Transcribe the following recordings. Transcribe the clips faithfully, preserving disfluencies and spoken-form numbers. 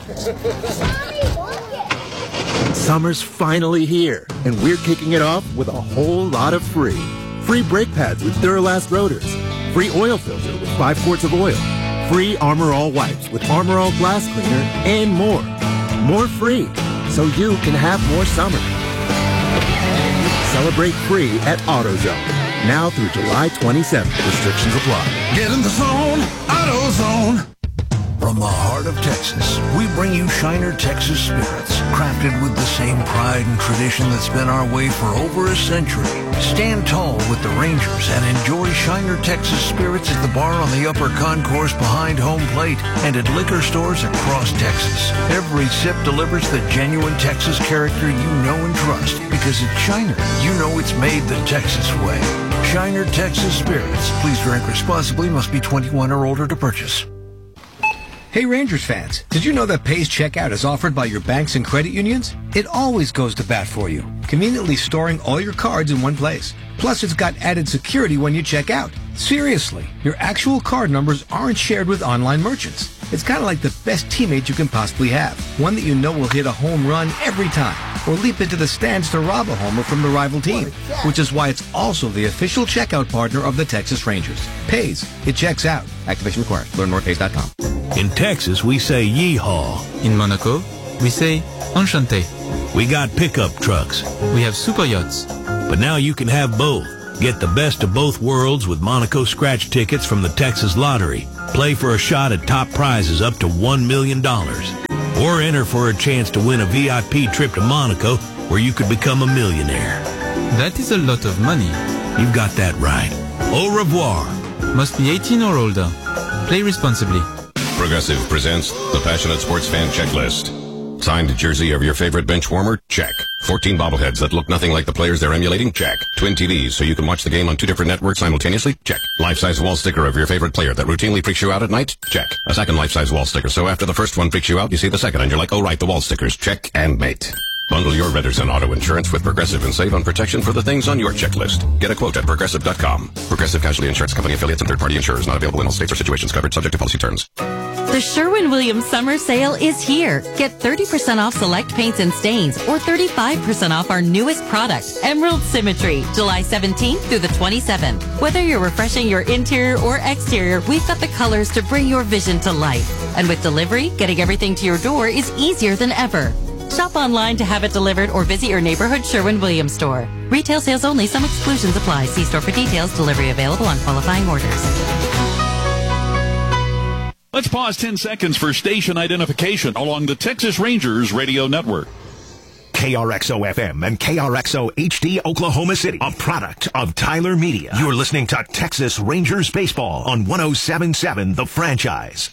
Summer's finally here, and we're kicking it off with a whole lot of free. Free brake pads with Duralast rotors. Free oil filter with five quarts of oil. Free Armor All wipes with Armor All glass cleaner, and more. More free, so you can have more summer. Celebrate free at AutoZone. Now through July twenty-seventh. Restrictions apply. Get in the zone, AutoZone. From the heart of Texas, we bring you Shiner Texas Spirits, crafted with the same pride and tradition that's been our way for over a century. Stand tall with the Rangers and enjoy Shiner Texas Spirits at the bar on the upper concourse behind home plate and at liquor stores across Texas. Every sip delivers the genuine Texas character you know and trust, because at Shiner, you know it's made the Texas way. Shiner Texas Spirits. Please drink responsibly. Must be twenty-one or older to purchase. Hey Rangers fans, did you know that Pays Checkout is offered by your banks and credit unions? It always goes to bat for you, conveniently storing all your cards in one place. Plus, it's got added security when you check out. Seriously, your actual card numbers aren't shared with online merchants. It's kind of like the best teammate you can possibly have. One that you know will hit a home run every time, or leap into the stands to rob a homer from the rival team, which is why it's also the official checkout partner of the Texas Rangers. Pays. It checks out. Activation required. Learn more at pays dot com. In Texas, we say yeehaw. In Monaco, we say enchanté. We got pickup trucks. We have super yachts. But now you can have both. Get the best of both worlds with Monaco scratch tickets from the Texas Lottery. Play for a shot at top prizes up to one million dollars. Or enter for a chance to win a V I P trip to Monaco where you could become a millionaire. That is a lot of money. You've got that right. Au revoir. Must be eighteen or older. Play responsibly. Progressive presents the Passionate Sports Fan Checklist. Signed jersey of your favorite bench warmer? Check. fourteen bobbleheads that look nothing like the players they're emulating? Check. Twin T Vs so you can watch the game on two different networks simultaneously? Check. Life-size wall sticker of your favorite player that routinely freaks you out at night? Check. A second life-size wall sticker, so after the first one freaks you out, you see the second and you're like, oh right, the wall stickers. Check and mate. Bundle your renters and auto insurance with Progressive and save on protection for the things on your checklist. Get a quote at Progressive dot com. Progressive Casualty Insurance Company affiliates and third-party insurers not available in all states or situations covered subject to policy terms. The Sherwin-Williams Summer Sale is here. Get thirty percent off select paints and stains or thirty-five percent off our newest product, Emerald Symmetry, July seventeenth through the twenty-seventh. Whether you're refreshing your interior or exterior, we've got the colors to bring your vision to life. And with delivery, getting everything to your door is easier than ever. Shop online to have it delivered or visit your neighborhood Sherwin-Williams store. Retail sales only. Some exclusions apply. See store for details. Delivery available on qualifying orders. Let's pause ten seconds for station identification along the Texas Rangers radio network. K R X O F M and K R X O H D Oklahoma City, a product of Tyler Media. You're listening to Texas Rangers Baseball on one oh seven point seven The Franchise.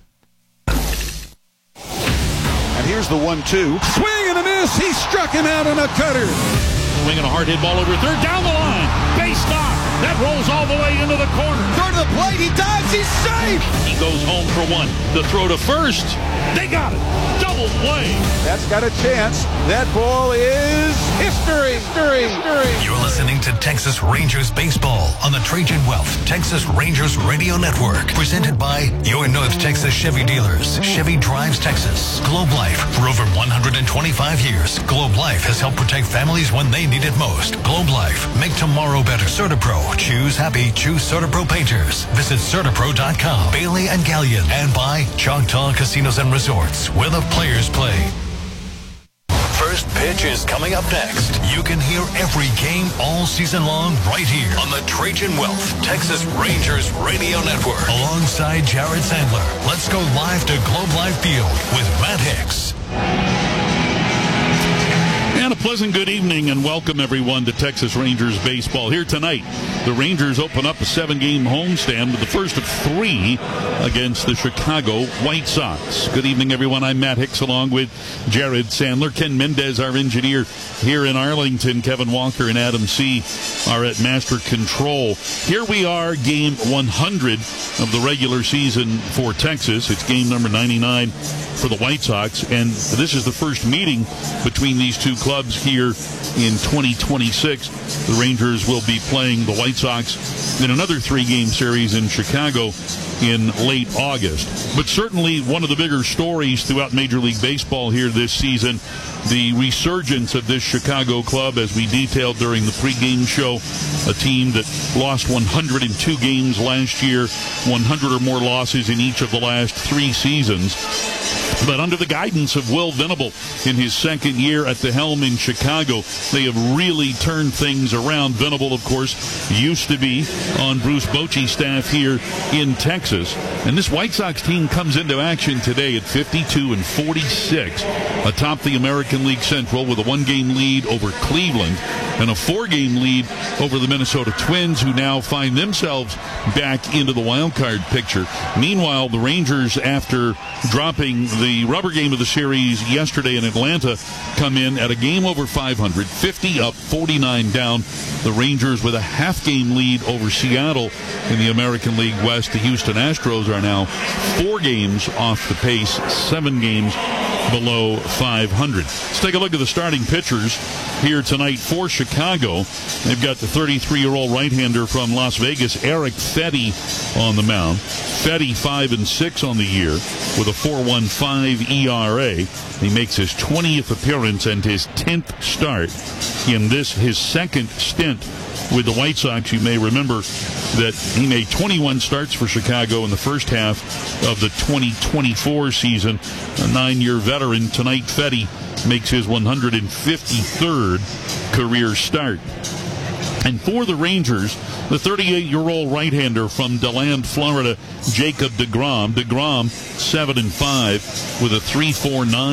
And here's the one two. Swing and a miss. He struck him out on a cutter. Swinging a hard hit ball over third. Down the line. Base stop. That rolls all the way into the corner. Throw to the plate. He dives. He's safe. He goes home for one. The throw to first. They got it. Double play. That's got a chance. That ball is history. History. History. You're listening to Texas Rangers Baseball on the Trajan Wealth Texas Rangers Radio Network. Presented by your North Texas Chevy dealers. Chevy drives Texas. Globe Life. For over one hundred twenty-five years, Globe Life has helped protect families when they need it most. Globe Life. Make tomorrow better. CertaPro. Choose happy. Choose CertaPro painters. Visit CertaPro dot com. Bailey and Gallion. And by Choctaw Casinos and Resorts, where the players play. First pitch is coming up next. You can hear every game all season long right here on the Trajan Wealth Texas Rangers Radio Network. Alongside Jared Sandler. Let's go live to Globe Life Field with Matt Hicks. And a pleasant good evening and welcome everyone to Texas Rangers Baseball. Here tonight, the Rangers open up a seven-game homestand with the first of three against the Chicago White Sox. Good evening, everyone. I'm Matt Hicks along with Jared Sandler. Ken Mendez, our engineer here in Arlington. Kevin Walker and Adam C. are at Master Control. Here we are, game one hundred of the regular season for Texas. It's game number ninety-nine for the White Sox, and this is the first meeting between these two clubs Cubs here in twenty twenty-six. The Rangers will be playing the White Sox in another three-game series in Chicago in late August. But certainly one of the bigger stories throughout Major League Baseball here this season, the resurgence of this Chicago club, as we detailed during the pregame show, a team that lost one hundred two games last year, one hundred or more losses in each of the last three seasons. But under the guidance of Will Venable in his second year at the helm in Chicago, they have really turned things around. Venable, of course, used to be on Bruce Bochy's staff here in Texas. And this White Sox team comes into action today at fifty-two and forty-six atop the American League Central with a one-game lead over Cleveland and a four-game lead over the Minnesota Twins, who now find themselves back into the wild card picture. Meanwhile, the Rangers, after dropping the rubber game of the series yesterday in Atlanta, come in at a game over five hundred, fifty up, forty-nine down. The Rangers with a half-game lead over Seattle in the American League West. The Houston Astros are now four games off the pace, seven games below five hundred. Let's take a look at the starting pitchers here tonight for Chicago. They've got the thirty-three-year-old right-hander from Las Vegas, Eric Fedde, on the mound. Fedde five and six on the year with a four point one five E R A. He makes his twentieth appearance and his tenth start in this, his second stint with the White Sox. You may remember that he made twenty-one starts for Chicago in the first half of the twenty twenty-four season. A nine-year veteran. Tonight, Fedde makes his one hundred fifty-third career start. And for the Rangers, the thirty-eight-year-old right-hander from DeLand, Florida, Jacob deGrom. deGrom, seven and five with a three point four nine